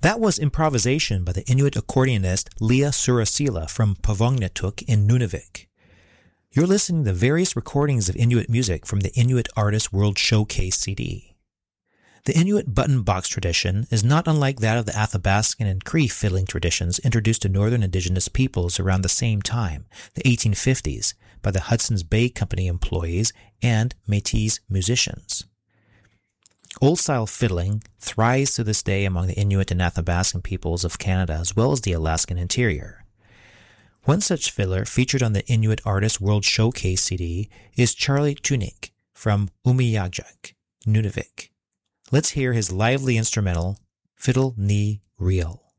That was improvisation by the Inuit accordionist Leah Surasila from Pavongnatuk in Nunavik. You're listening to various recordings of Inuit music from the Inuit Artist World Showcase CD. The Inuit button box tradition is not unlike that of the Athabascan and Cree fiddling traditions introduced to northern indigenous peoples around the same time, the 1850s, by the Hudson's Bay Company employees and Métis musicians. Old-style fiddling thrives to this day among the Inuit and Athabascan peoples of Canada as well as the Alaskan interior. One such fiddler featured on the Inuit Artist World Showcase CD is Charlie Tunik from Umiajak, Nunavik. Let's hear his lively instrumental, Fiddle Ni Reel.